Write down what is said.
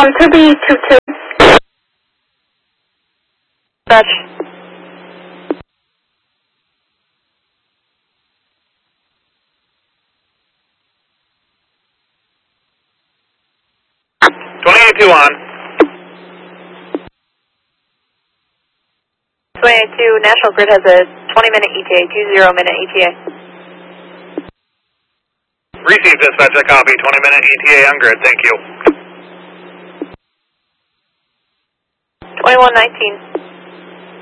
To be 22. Dispatch. on. 22, National Grid has a 20-minute ETA, 20-minute ETA. Received, dispatch, I copy. 20-minute ETA on grid, thank you. 2119.